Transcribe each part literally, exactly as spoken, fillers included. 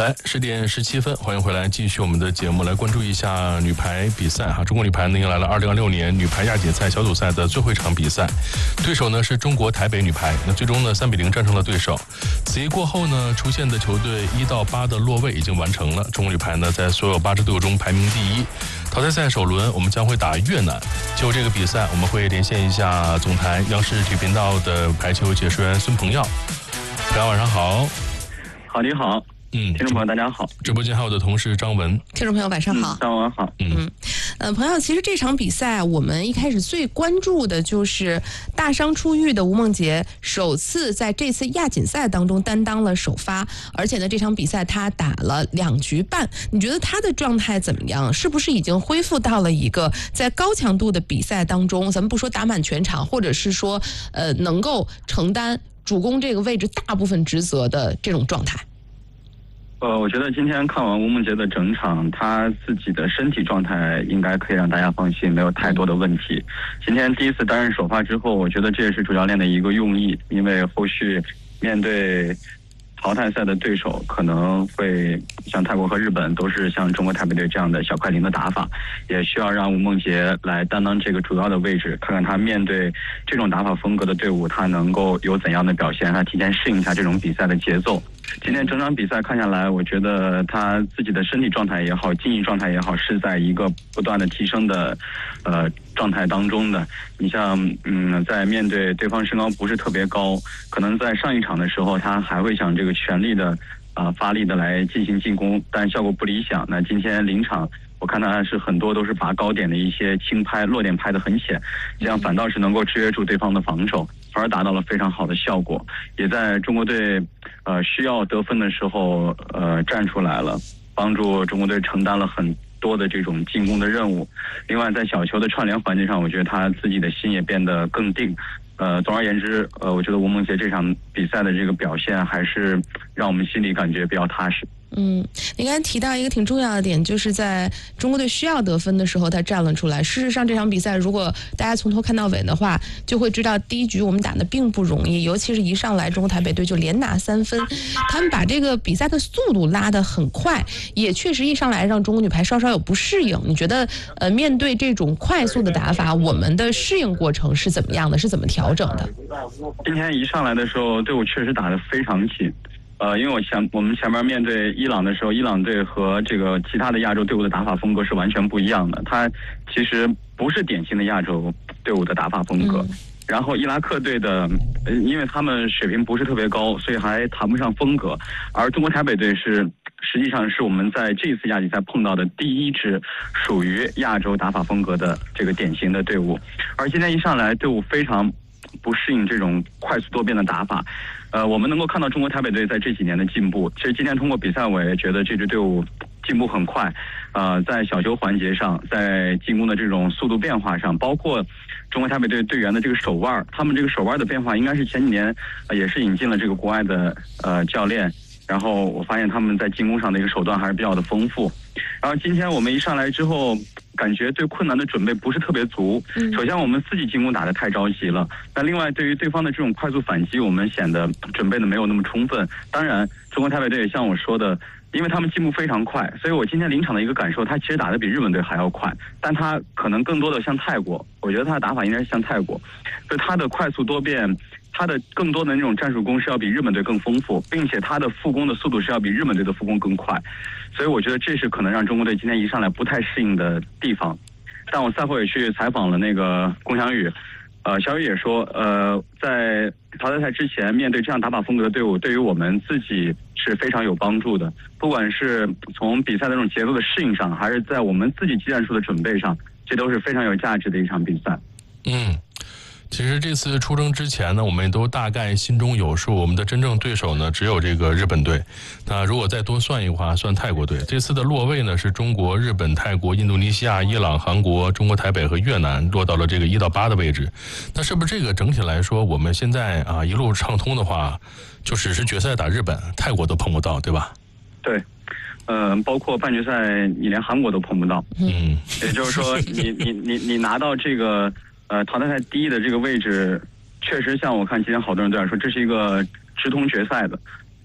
来，十点十七分，欢迎回来，继续我们的节目，来关注一下女排比赛哈。中国女排呢迎来了二零二六年女排亚锦赛小组赛的最后一场比赛，对手呢是中国台北女排，那最终呢三比零战胜了对手。此役过后呢，出现的球队一到八的落位已经完成了，中国女排呢在所有八支队伍中排名第一。淘汰赛首轮我们将会打越南，就这个比赛我们会连线一下总台央视体育频道的排球解说员孙鹏耀。大家晚上好。 好，你好。嗯，听众朋友大家好。 直播间还有我的同事张文。 听众朋友晚上好。 张文好。 嗯，呃，朋友，其实这场比赛我们一开始最关注的就是大伤初愈的吴梦洁首次在这次亚锦赛当中担当了首发，而且呢这场比赛他打了两局半，你觉得他的状态怎么样？是不是已经恢复到了一个在高强度的比赛当中，咱们不说打满全场，或者是说呃能够承担主攻这个位置大部分职责的这种状态？ 呃，我觉得今天看完吴梦洁的整场，她自己的身体状态应该可以让大家放心，没有太多的问题。今天第一次担任首发之后，我觉得这也是主教练的一个用意，因为后续面对淘汰赛的对手可能会像泰国和日本都是像中国台北队这样的小快灵的打法，也需要让吴梦洁来担当这个主要的位置，看看他面对这种打法风格的队伍，他能够有怎样的表现，他提前适应一下这种比赛的节奏。今天整场比赛看下来，我觉得他自己的身体状态也好，竞技状态也好，是在一个不断的提升的呃状态当中的。你像嗯，在面对对方身高不是特别高，可能在上一场的时候他还会想这个全力的啊、呃、发力的来进行进攻，但效果不理想。那今天临场我看他是很多都是把高点的一些轻拍落点拍得很浅，这样反倒是能够制约住对方的防守，反而达到了非常好的效果，也在中国队呃需要得分的时候呃站出来了，帮助中国队承担了很多的这种进攻的任务。另外在小球的串联环节上，我觉得他自己的心也变得更定。呃，总而言之，呃，我觉得吴梦洁这场比赛的这个表现还是让我们心里感觉比较踏实。 嗯，你刚才提到一个挺重要的点，就是在中国队需要得分的时候，他站了出来。事实上，这场比赛如果大家从头看到尾的话，就会知道第一局我们打的并不容易，尤其是一上来中国台北队就连拿三分，他们把这个比赛的速度拉得很快，也确实一上来让中国女排稍稍有不适应。你觉得，呃，面对这种快速的打法，我们的适应过程是怎么样的？是怎么调整的？ 今天一上来的时候，队伍确实打得非常紧。呃，因为我前我们前面面对伊朗的时候，伊朗队和这个其他的亚洲队伍的打法风格是完全不一样的。它其实不是典型的亚洲队伍的打法风格。嗯、然后伊拉克队的，呃，因为他们水平不是特别高，所以还谈不上风格。而中国台北队是实际上是我们在这次亚锦赛碰到的第一支属于亚洲打法风格的这个典型的队伍。而今天一上来，队伍非常不适应这种快速多变的打法。呃，我们能够看到中国台北队在这几年的进步。其实今天通过比赛，我也觉得这支队伍进步很快。呃，在小球环节上，在进攻的这种速度变化上，包括中国台北队队员的这个手腕，他们这个手腕的变化，应该是前几年、呃、也是引进了这个国外的呃教练。然后我发现他们在进攻上的一个手段还是比较的丰富。然后今天我们一上来之后，感觉对困难的准备不是特别足。首先我们自己进攻打得太着急了，但另外对于对方的这种快速反击，我们显得准备的没有那么充分。当然中国台北队也像我说的，因为他们进步非常快，所以我今天临场的一个感受，他其实打得比日本队还要快，但他可能更多的像泰国，我觉得他的打法应该是像泰国，就他的快速多变，他的更多的那种战术攻是要比日本队更丰富，并且他的复攻的速度是要比日本队的复攻更快，所以我觉得这是可能让中国队今天一上来不太适应的地方。但我赛后也去采访了那个龚翔宇，呃，小雨也说，呃，在淘汰赛之前面对这样打法风格的队伍，对于我们自己是非常有帮助的，不管是从比赛的这种节奏的适应上，还是在我们自己技战术的准备上，这都是非常有价值的一场比赛。 嗯。其实这次出征之前呢，我们也都大概心中有数，我们的真正对手呢只有这个日本队。那如果再多算一个话，算泰国队。这次的落位呢是中国、日本、泰国、印度尼西亚、伊朗、韩国、中国台北和越南落到了这个一到八的位置。那是不是这个整体来说，我们现在啊一路畅通的话，就只是决赛打日本、泰国都碰不到，对吧？ 对。嗯、呃，包括半决赛，你连韩国都碰不到。嗯，也就是说你，你你你你拿到这个。呃，淘汰赛第一的这个位置，确实像我看今天好多人都在说，这是一个直通决赛的。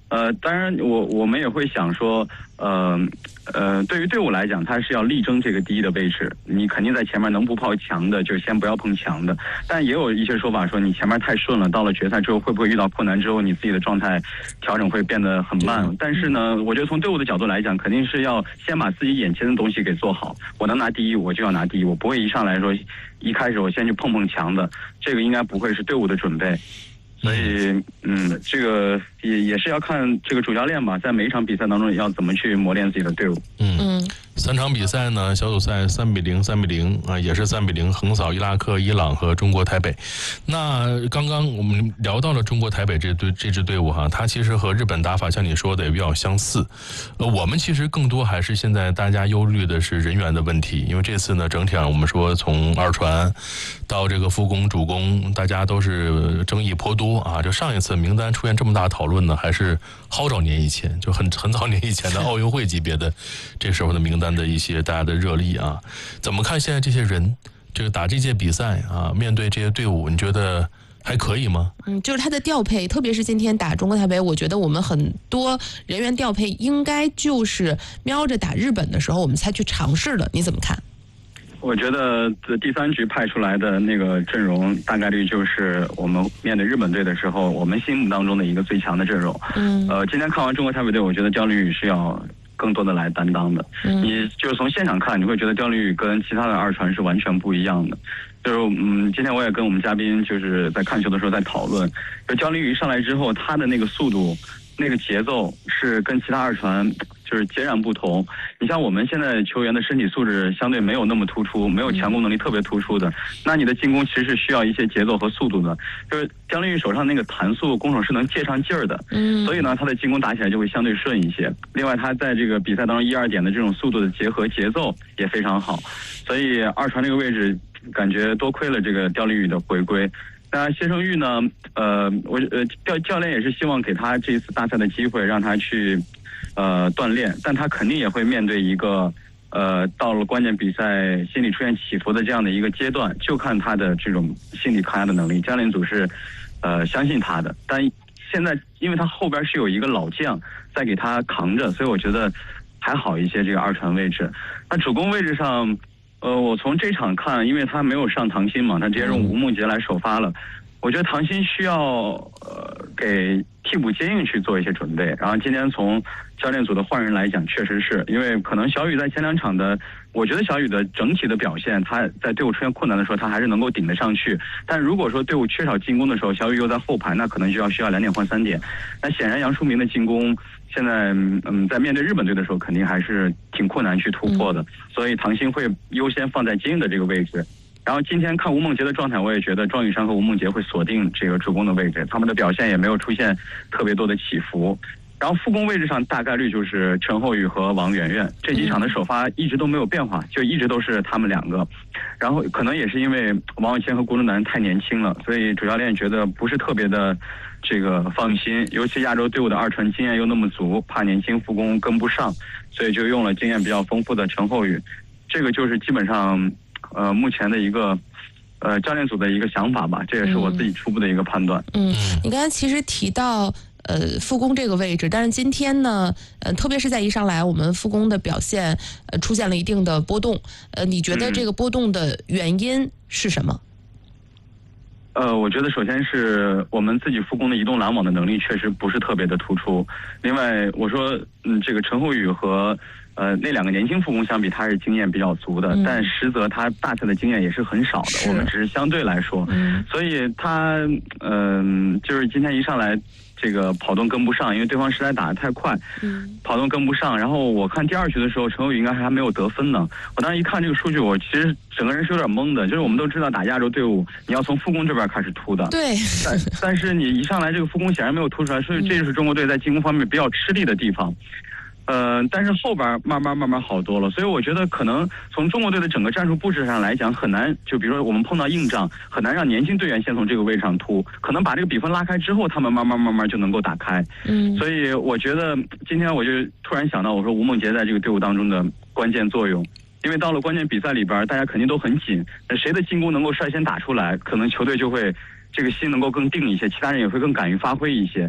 呃，当然我我们也会想说，呃呃，对于队伍来讲，他是要力争这个第一的位置，你肯定在前面能不碰墙的就先不要碰墙的。但也有一些说法说，你前面太顺了，到了决赛之后会不会遇到困难之后，你自己的状态调整会变得很慢。但是呢，我觉得从队伍的角度来讲，肯定是要先把自己眼前的东西给做好。我能拿第一，我就要拿第一，我不会一上来说一开始我先去碰碰墙的，这个应该不会是队伍的准备。所以，嗯，这个也也是要看这个主教练吧，在每一场比赛当中要怎么去磨练自己的队伍。 嗯，三场比赛呢，小组赛三比零、三比零啊，也是三比零横扫伊拉克、伊朗和中国台北。那刚刚我们聊到了中国台北这队这支队伍哈，它其实和日本打法像你说的也比较相似。呃，我们其实更多还是现在大家忧虑的是人员的问题，因为这次呢，整体上我们说从二传到这个副攻、主攻，大家都是争议颇多啊。就上一次名单出现这么大讨论呢，还是好早年以前，就很很早年以前的奥运会级别的这时候的名单的一些大家的热力啊。怎么看现在这些人，这个打这届比赛啊，面对这些队伍，你觉得还可以吗？ 嗯，就是他的调配，特别是今天打中国台北，我觉得我们很多人员调配应该就是瞄着打日本的时候我们才去尝试的，你怎么看？ 我觉得第三局派出来的那个阵容，大概率就是我们面对日本队的时候，我们心目当中的一个最强的阵容。嗯，呃，今天看完中国台北队，我觉得刁琳宇是要更多的来担当的。嗯，你就是从现场看，你会觉得刁琳宇跟其他的二传是完全不一样的。就是嗯，今天我也跟我们嘉宾就是在看球的时候在讨论，就刁琳宇上来之后，他的那个速度、那个节奏是跟其他二传就是截然不同。你像我们现在球员的身体素质相对没有那么突出，没有强攻能力特别突出的，那你的进攻其实是需要一些节奏和速度的。就是刁琳宇手上那个弹速，攻手是能借上劲儿的，嗯，所以呢，他的进攻打起来就会相对顺一些。另外，他在这个比赛当中一二点的这种速度的结合节奏也非常好，所以二传这个位置感觉多亏了这个刁琳宇的回归。那谢胜玉呢？呃，我呃教教练也是希望给他这一次大赛的机会，让他去呃锻炼，但他肯定也会面对一个呃到了关键比赛心理出现起伏的这样的一个阶段，就看他的这种心理抗压的能力。教练组是呃相信他的，但现在因为他后边是有一个老将在给他扛着，所以我觉得还好一些。这个二传位置，那主攻位置上。呃，我从这场看，因为他没有上唐鑫嘛，他直接用吴梦洁来首发了。我觉得唐鑫需要呃给替补接应去做一些准备。然后今天从教练组的换人来讲，确实是因为可能小雨在前两场的，我觉得小雨的整体的表现，他在队伍出现困难的时候，他还是能够顶得上去。但如果说队伍缺少进攻的时候，小雨又在后排，那可能就要需要两点换三点。那显然杨树明的进攻现在嗯在面对日本队的时候，肯定还是挺困难去突破的。所以唐鑫会优先放在接应的这个位置。然后今天看吴梦洁的状态，我也觉得庄宇珊和吴梦洁会锁定这个主攻的位置，他们的表现也没有出现特别多的起伏。然后副攻位置上大概率就是陈厚宇和王媛媛，这几场的首发一直都没有变化，就一直都是他们两个。然后可能也是因为王伟谦和郭忠南太年轻了，所以主教练觉得不是特别的这个放心，尤其亚洲队伍的二传经验又那么足，怕年轻副攻跟不上，所以就用了经验比较丰富的陈厚宇。这个就是基本上呃目前的一个呃教练组的一个想法吧，这也是我自己初步的一个判断。 嗯，你刚才其实提到呃副攻这个位置，但是今天呢，呃特别是在一上来我们副攻的表现呃出现了一定的波动，呃你觉得这个波动的原因是什么？ 呃，我觉得首先是我们自己副攻的移动拦网的能力确实不是特别的突出。另外，我说嗯这个陈厚宇和呃，那两个年轻副攻相比，他是经验比较足的，嗯、但实则他大赛的经验也是很少的。我们只是相对来说，嗯、所以他嗯、呃，就是今天一上来，这个跑动跟不上，因为对方实在打得太快，嗯、跑动跟不上。然后我看第二局的时候，陈厚宇应该还没有得分呢。我当时一看这个数据，我其实整个人是有点懵的。就是我们都知道打亚洲队伍，你要从副攻这边开始突的， 对。 但但是你一上来这个副攻显然没有突出来，所以这就是中国队在进攻方面比较吃力的地方。呃，但是后边慢慢慢慢好多了，所以我觉得可能从中国队的整个战术布置上来讲，很难就比如说我们碰到硬仗，很难让年轻队员先从这个位置上突，可能把这个比分拉开之后，他们慢慢慢慢就能够打开。嗯，所以我觉得今天我就突然想到，我说吴梦洁在这个队伍当中的关键作用，因为到了关键比赛里边，大家肯定都很紧，谁的进攻能够率先打出来，可能球队就会这个心能够更定一些，其他人也会更敢于发挥一些。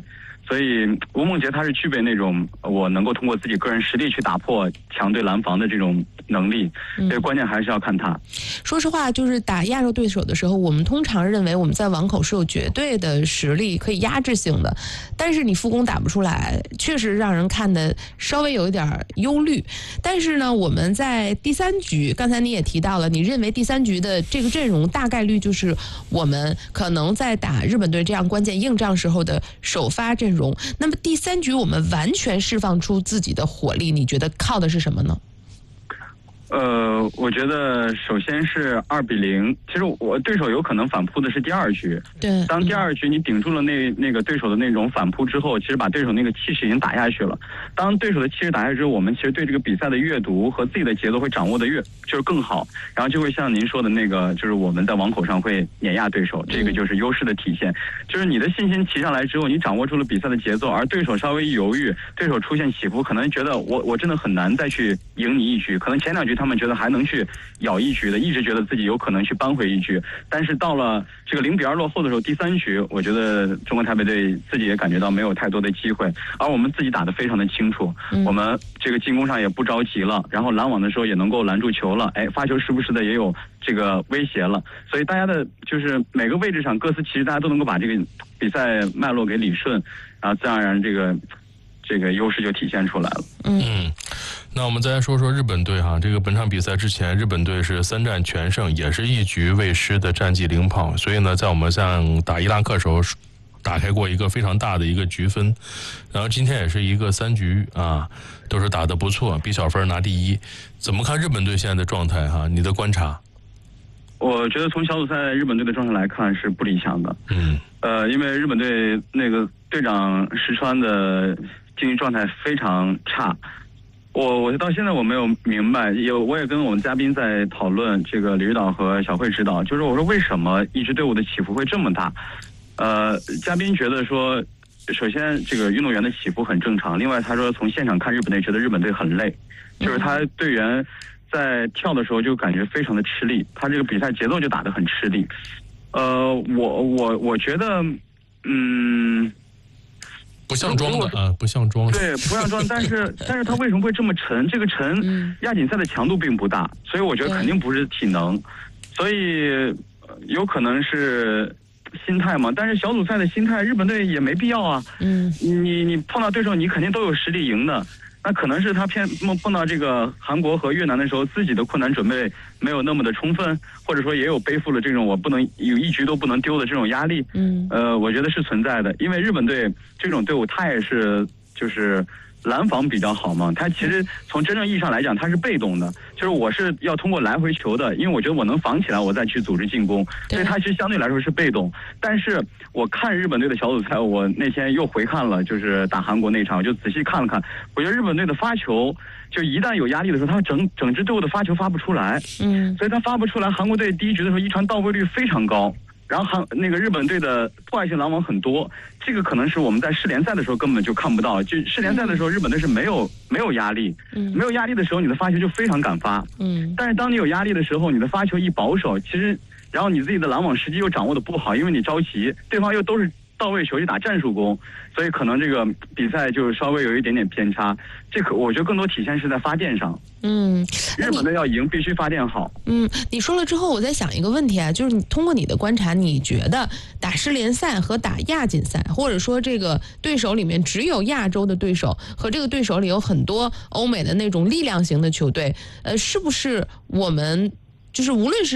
所以吴梦洁她是具备那种我能够通过自己个人实力去打破强队拦防的这种能力，所以关键还是要看她。 说实话，就是打亚洲对手的时候，我们通常认为我们在网口是有绝对的实力可以压制性的，但是你副攻打不出来，确实让人看的稍微有一点忧虑。但是呢，我们在第三局，刚才你也提到了，你认为第三局的这个阵容大概率就是我们可能在打日本队这样关键硬仗时候的首发阵容。那么第三局我们完全释放出自己的火力，你觉得靠的是什么呢？ 呃，我觉得首先是二比零。其实我对手有可能反扑的是第二局。 对， 当第二局你顶住了那那个对手的那种反扑之后，其实把对手那个气势已经打下去了。当对手的气势打下去之后，我们其实对这个比赛的阅读和自己的节奏会掌握的越就是更好，然后就会像您说的那个，就是我们在网口上会碾压对手，这个就是优势的体现。就是你的信心提上来之后，你掌握住了比赛的节奏，而对手稍微一犹豫，对手出现起伏，可能觉得我我真的很难再去赢你一局。可能前两局他们觉得还能去咬一局的，一直觉得自己有可能去扳回一局，但是到了这个零比二落后的时候，第三局我觉得中国台北队自己也感觉到没有太多的机会，而我们自己打得非常的清楚，嗯、我们这个进攻上也不着急了，然后拦网的时候也能够拦住球了，哎，发球时不时的也有这个威胁了，所以大家的就是每个位置上各司其职，大家都能够把这个比赛脉络给理顺，然后自然而然这个这个优势就体现出来了。 嗯。那我们再来说说日本队哈，这个本场比赛之前，日本队是三战全胜，也是一局未失的战绩领跑。所以呢，在我们像打伊拉克时候，打开过一个非常大的一个局分。然后今天也是一个三局啊，都是打得不错，比小分拿第一。怎么看日本队现在的状态哈？你的观察？ 我觉得从小组赛日本队的状态来看是不理想的。 嗯。 呃，因为日本队那个队长石川的经济状态非常差。我我到现在我没有明白，有我也跟我们嘉宾在讨论，这个李指导和小慧指导，就是我说为什么一支队伍的起伏会这么大？呃，嘉宾觉得说，首先这个运动员的起伏很正常，另外他说从现场看日本队，觉得日本队很累，就是他队员在跳的时候就感觉非常的吃力，他这个比赛节奏就打得很吃力。呃，我我我觉得，嗯。 不像装的啊，不像装的。 对，不像装，但是但是他为什么会这么沉？这个沉，亚锦赛的强度并不大，所以我觉得肯定不是体能，所以有可能是心态嘛。但是小组赛的心态，日本队也没必要啊。嗯，你你碰到对手，你肯定都有实力赢的。那可能是他偏碰碰到这个韩国和越南的时候，自己的困难准备没有那么的充分，或者说也有背负了这种我不能有一局都不能丢的这种压力。嗯，呃，我觉得是存在的，因为日本队这种队伍，他也是就是拦防比较好嘛，他其实从真正意义上来讲，他是被动的，就是我是要通过来回球的，因为我觉得我能防起来，我再去组织进攻，所以他其实相对来说是被动。但是我看日本队的小组赛，我那天又回看了，就是打韩国那场，我就仔细看了看，我觉得日本队的发球，就一旦有压力的时候，他整整支队伍的发球发不出来，嗯，所以他发不出来。韩国队第一局的时候，一传到位率非常高。然后韩那个日本队的破坏性拦网很多，这个可能是我们在世联赛的时候根本就看不到。就世联赛的时候，日本队是没有没有压力，嗯，没有压力的时候，你的发球就非常敢发，嗯。但是当你有压力的时候，你的发球一保守，其实然后你自己的拦网时机又掌握的不好，因为你着急，对方又都是到位球去打战术攻，所以可能这个比赛就稍微有一点点偏差。这可我觉得更多体现是在发电上。嗯，日本队要赢必须发电好。 嗯，你说了之后，我在想一个问题啊，就是你通过你的观察，你觉得打世联赛和打亚锦赛，或者说这个对手里面只有亚洲的对手，和这个对手里有很多欧美的那种力量型的球队，呃，是不是我们就是无论是